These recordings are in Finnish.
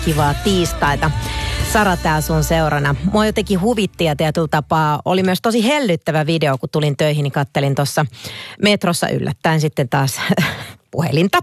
kivaa tiistaita. Sara tää sun seurana. Mua jotenkin huvitti ja tietyllä tapaa oli myös tosi hellyttävä video, kun tulin töihin, niin kattelin tuossa metrossa yllättäen sitten taas puhelinta.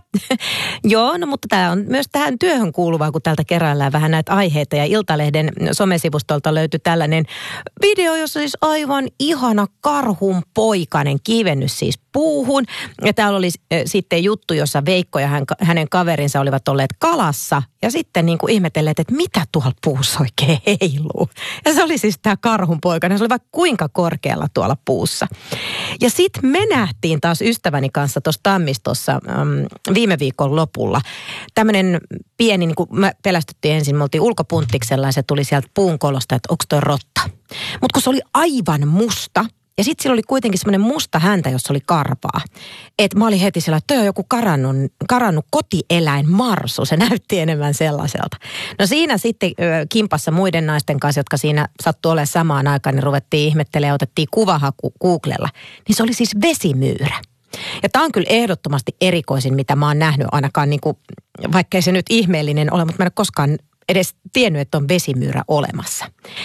Joo, no mutta tämä on myös tähän työhön kuuluvaa, kun täältä keräillään vähän näitä aiheita. Ja Iltalehden somesivustolta löytyi tällainen video, jossa siis aivan ihana karhunpoikainen kivennys siis puuhun. Ja täällä oli sitten juttu, jossa Veikko ja hänen kaverinsa olivat olleet kalassa. Ja sitten niin kuin ihmetelleet, että mitä tuolla puussa oikein heiluu. Ja se oli siis tämä karhunpoikainen. Se oli vaikka kuinka korkealla tuolla puussa. Ja sitten me nähtiin taas ystäväni kanssa tuossa Tammistossa viime viikon lopulla. Tämmöinen pieni, niin kuin me pelästyttiin ensin, me oltiin ulkopunttiksella ja se tuli sieltä puun kolosta, että onko toi rotta. Mutta kun se oli aivan musta ja sitten sillä oli kuitenkin semmoinen musta häntä, jossa oli karvaa. Että mä olin heti siellä, että toi on joku karannut kotieläin marsu. Se näytti enemmän sellaiselta. No siinä sitten kimpassa muiden naisten kanssa, jotka siinä sattui olemaan samaan aikaan, niin ruvettiin ihmettelemään ja otettiin kuvahaku Googlella. Niin se oli siis vesimyyrä. Ja tämä on kyllä ehdottomasti erikoisin, mitä mä oon nähnyt ainakaan, niin kuin, vaikkei se nyt ihmeellinen ole, mutta mä en ole koskaan edes tiennyt, että on vesimyyrä olemassa.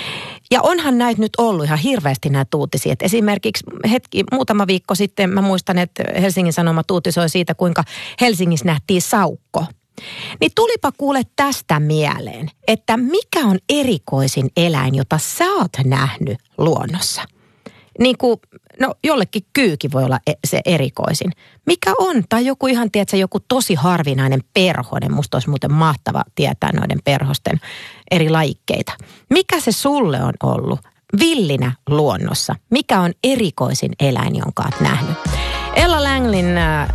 Ja onhan näitä nyt ollut ihan hirveästi näitä uutisia. Et esimerkiksi muutama viikko sitten mä muistan, että Helsingin Sanomat uutisoi siitä, kuinka Helsingissä nähtiin saukko. Niin tulipa kuule tästä mieleen, että mikä on erikoisin eläin, jota sä oot nähnyt luonnossa? Niin kuin, no jollekin kyykin voi olla se erikoisin. Mikä on? Tai joku ihan, tiedätkö, joku tosi harvinainen perhonen. Musta olisi muuten mahtava tietää noiden perhosten eri lajikkeita. Mikä se sulle on ollut villinä luonnossa? Mikä on erikoisin eläin, jonka olet nähnyt? Ella Langlin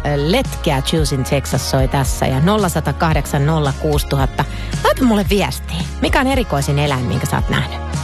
Letkeä Choose in Texas soi tässä ja 0806000. Laita mulle viestiä. Mikä on erikoisin eläin, minkä sä oot nähnyt?